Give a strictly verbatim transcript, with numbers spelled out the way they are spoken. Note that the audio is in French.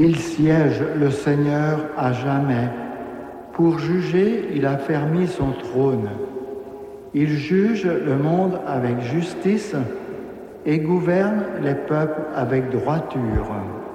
Il siège le Seigneur à jamais. Pour juger, il a fermi son trône. Il juge le monde avec justice et gouverne les peuples avec droiture.